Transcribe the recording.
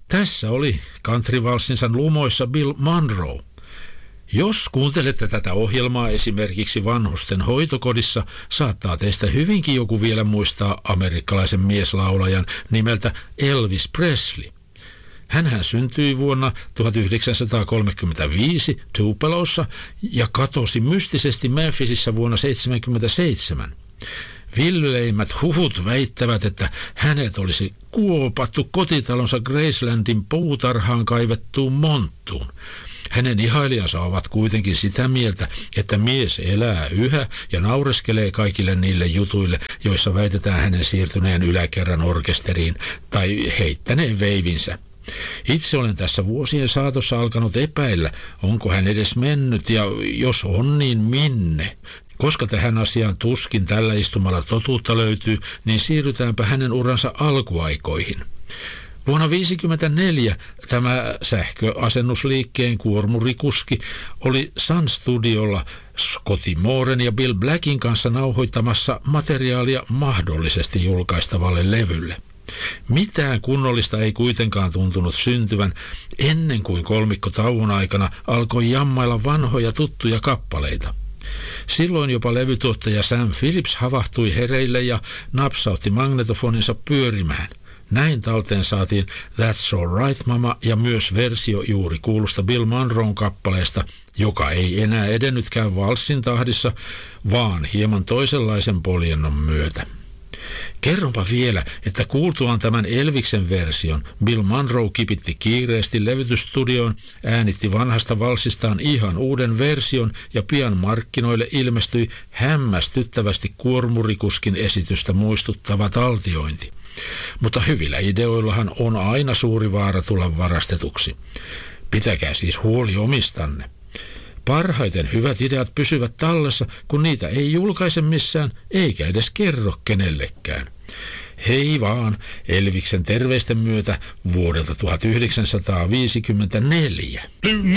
Tässä oli countryvalssinsa lumoissa Bill Monroe. Jos kuuntelette tätä ohjelmaa esimerkiksi vanhusten hoitokodissa, saattaa teistä hyvinkin joku vielä muistaa amerikkalaisen mieslaulajan nimeltä Elvis Presley. Hänhän syntyi vuonna 1935 Tupelossa ja katosi mystisesti Memphisissä vuonna 1977. Villeimmät huhut väittävät, että hänet olisi kuopattu kotitalonsa Gracelandin puutarhaan kaivettuun monttuun. Hänen ihailijansa ovat kuitenkin sitä mieltä, että mies elää yhä ja naureskelee kaikille niille jutuille, joissa väitetään hänen siirtyneen yläkerran orkesteriin tai heittäneen veivinsä. Itse olen tässä vuosien saatossa alkanut epäillä, onko hän edes mennyt ja jos on, niin minne. Koska tähän asiaan tuskin tällä istumalla totuutta löytyy, niin siirrytäänpä hänen uransa alkuaikoihin. Vuonna 1954 tämä sähköasennusliikkeen kuormurikuski oli Sun Studiolla Scotty Mooren ja Bill Blackin kanssa nauhoittamassa materiaalia mahdollisesti julkaistavalle levylle. Mitään kunnollista ei kuitenkaan tuntunut syntyvän ennen kuin kolmikko tauon aikana alkoi jammailla vanhoja tuttuja kappaleita. Silloin jopa levytuottaja Sam Phillips havahtui hereille ja napsautti magnetofoninsa pyörimään. Näin talteen saatiin That's All Right Mama ja myös versio juuri kuulusta Bill Monroen kappaleesta, joka ei enää edennytkään valssin tahdissa, vaan hieman toisenlaisen poljennon myötä. Kerronpa vielä, että kuultuaan tämän Elviksen version, Bill Monroe kipitti kiireesti levytysstudioon, äänitti vanhasta valsistaan ihan uuden version ja pian markkinoille ilmestyi hämmästyttävästi kuormurikuskin esitystä muistuttava taltiointi. Mutta hyvillä ideoillahan on aina suuri vaara tulla varastetuksi. Pitäkää siis huoli omistanne. Parhaiten hyvät ideat pysyvät tallessa, kun niitä ei julkaise missään eikä edes kerro kenellekään. Hei vaan Elviksen terveisten myötä vuodelta 1954.